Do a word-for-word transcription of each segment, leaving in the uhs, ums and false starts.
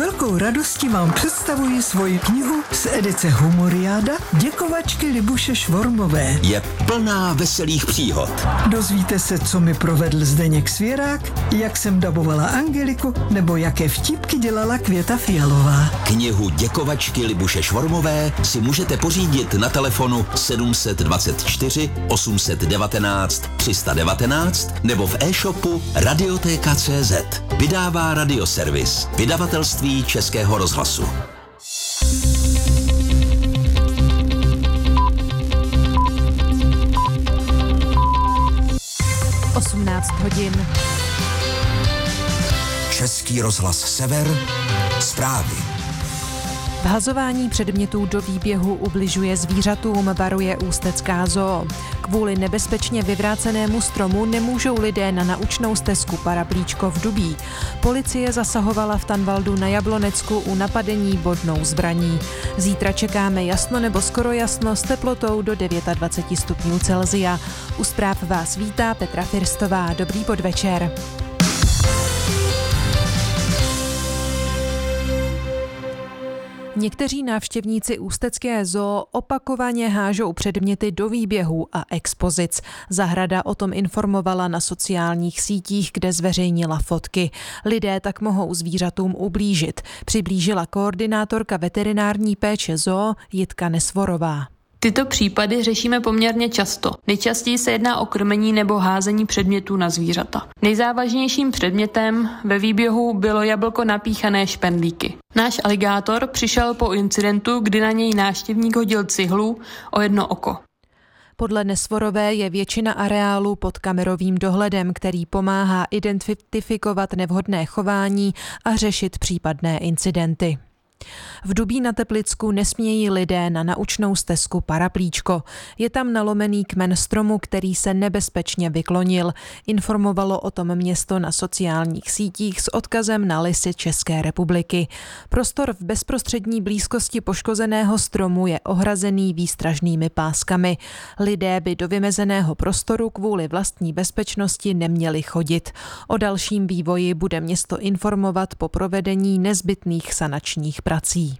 velkou radostí vám představuji svoji knihu z edice Humoriáda Děkovačky Libuše Švormové. Je plná veselých příhod. Dozvíte se, co mi provedl Zdeněk Svěrák, jak jsem dabovala Angeliku, nebo jaké vtipky dělala Květa Fialová. Knihu Děkovačky Libuše Švormové si můžete pořídit na telefonu sedm dvacet čtyři osm devatenáct tři sta devatenáct nebo v e-shopu radioteka tečka cé zet. Vydává Radioservis, vydavatelství Českého rozhlasu. osmnáct hodin. Český rozhlas Sever, zprávy. Vhazování předmětů do výběhu ubližuje zvířatům, varuje ústecká zoo. Kvůli nebezpečně vyvrácenému stromu nemůžou lidé na naučnou stezku Paraplíčko v Dubí. Policie zasahovala v Tanvaldu na Jablonecku u napadení bodnou zbraní. Zítra čekáme jasno nebo skoro jasno s teplotou do dvacet devět stupňů Celsia. U zpráv vás vítá Petra Firstová. Dobrý podvečer. Někteří návštěvníci ústecké zoo opakovaně hážou předměty do výběhů a expozic. Zahrada o tom informovala na sociálních sítích, kde zveřejnila fotky. Lidé tak mohou zvířatům ublížit, přiblížila koordinátorka veterinární péče zoo Jitka Nesvorová. Tyto případy řešíme poměrně často. Nejčastěji se jedná o krmení nebo házení předmětů na zvířata. Nejzávažnějším předmětem ve výběhu bylo jablko napíchané špendlíky. Náš aligátor přišel po incidentu, kdy na něj návštěvník hodil cihlu o jedno oko. Podle Nesvorové je většina areálu pod kamerovým dohledem, který pomáhá identifikovat nevhodné chování a řešit případné incidenty. V Dubí na Teplicku nesmějí lidé na naučnou stezku Paraplíčko. Je tam nalomený kmen stromu, který se nebezpečně vyklonil. Informovalo o tom město na sociálních sítích s odkazem na Lesy České republiky. Prostor v bezprostřední blízkosti poškozeného stromu je ohrazený výstražnými páskami. Lidé by do vymezeného prostoru kvůli vlastní bezpečnosti neměli chodit. O dalším vývoji bude město informovat po provedení nezbytných sanačních prací.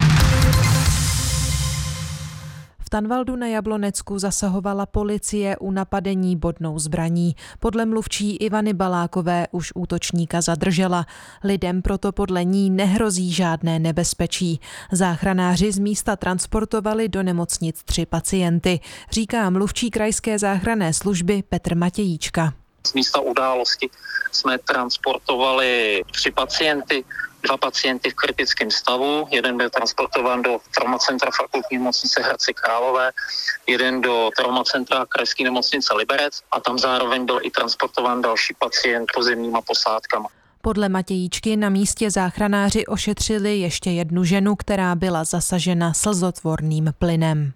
V Tanvaldu na Jablonecku zasahovala policie u napadení bodnou zbraní. Podle mluvčí Ivany Balákové už útočníka zadržela. Lidem proto podle ní nehrozí žádné nebezpečí. Záchranáři z místa transportovali do nemocnic tři pacienty, říká mluvčí krajské záchranné služby Petr Matějíčka. Z místa události jsme transportovali tři pacienty, dva pacienty v kritickém stavu, jeden byl transportován do traumacentra fakultní nemocnice Hradce Králové, jeden do traumacentra krajské nemocnice Liberec a tam zároveň byl i transportován další pacient pozemníma posádkama. Podle Matějíčky na místě záchranáři ošetřili ještě jednu ženu, která byla zasažena slzotvorným plynem.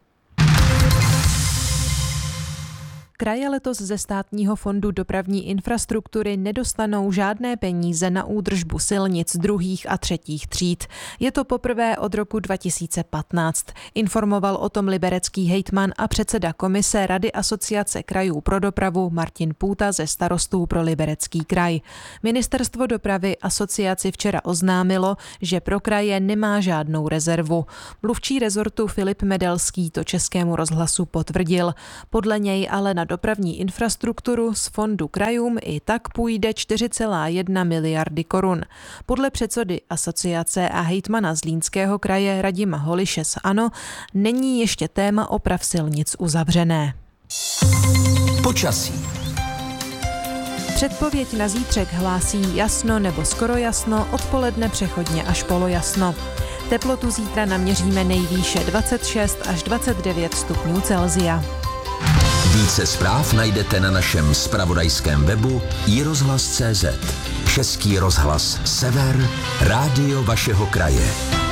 Kraje letos ze státního fondu dopravní infrastruktury nedostanou žádné peníze na údržbu silnic druhých a třetích tříd. Je to poprvé od roku dva tisíce patnáct. Informoval o tom liberecký hejtman a předseda komise Rady asociace krajů pro dopravu Martin Půta ze Starostů pro Liberecký kraj. Ministerstvo dopravy asociaci včera oznámilo, že pro kraje nemá žádnou rezervu. Mluvčí rezortu Filip Medelský to Českému rozhlasu potvrdil. Podle něj ale na dopravní infrastrukturu z fondu krajům i tak půjde čtyři celá jedna miliardy korun. Podle předsedy asociace a hejtmana Zlínského kraje Radima Holiše z ANO není ještě téma oprav silnic uzavřené. Počasí. Předpověď na zítřek hlásí jasno nebo skoro jasno, odpoledne přechodně až polojasno. Teplotu zítra naměříme nejvýše dvacet šest až dvacet devět stupňů Celsia. Více zpráv najdete na našem zpravodajském webu i rozhlas tečka cé zet. Český rozhlas Sever, rádio vašeho kraje.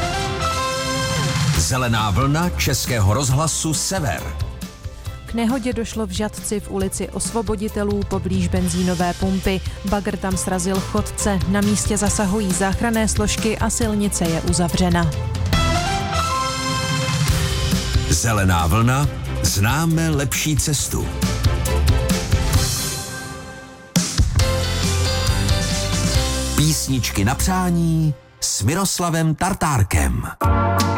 Zelená vlna Českého rozhlasu Sever. K nehodě došlo v Žatci v ulici Osvoboditelů poblíž benzínové pumpy. Bagr tam srazil chodce, na místě zasahují záchranné složky a silnice je uzavřena. Zelená vlna, známe lepší cestu. Písničky na přání s Miroslavem Tartárkem.